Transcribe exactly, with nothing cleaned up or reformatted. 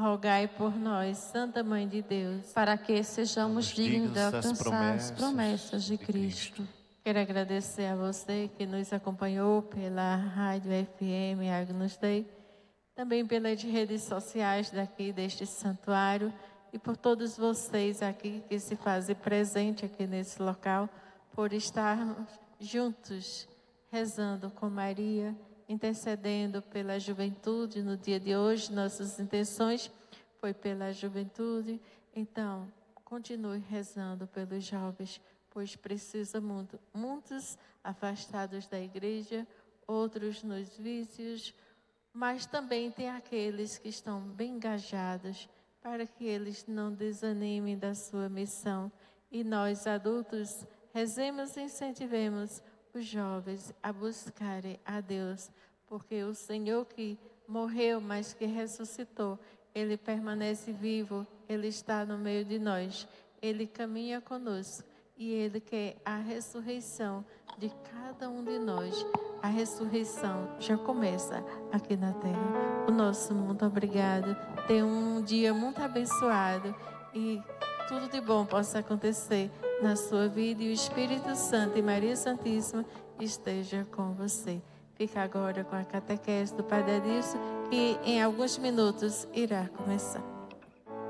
rogai por nós, Santa Mãe de Deus, para que sejamos dignos de alcançar promessas as promessas de Cristo. Quero agradecer a você que nos acompanhou pela Rádio F M Agnus Dei, também pelas redes sociais daqui deste santuário e por todos vocês aqui que se fazem presente aqui nesse local, por estarmos juntos, rezando com Maria, intercedendo pela juventude no dia de hoje. Nossas intenções foi pela juventude, então continue rezando pelos jovens, pois precisa muito. Muitos afastados da igreja, outros nos vícios, mas também tem aqueles que estão bem engajados, para que eles não desanimem da sua missão. E nós, adultos, rezemos e incentivemos os jovens a buscarem a Deus, porque o Senhor que morreu, mas que ressuscitou, Ele permanece vivo, Ele está no meio de nós, Ele caminha conosco e Ele quer a ressurreição de cada um de nós. A ressurreição já começa aqui na terra. O nosso muito obrigado. Tenha um dia muito abençoado e tudo de bom possa acontecer na sua vida, e o Espírito Santo e Maria Santíssima esteja com você. Fica agora com a catequese do Padre Adilson, que em alguns minutos irá começar.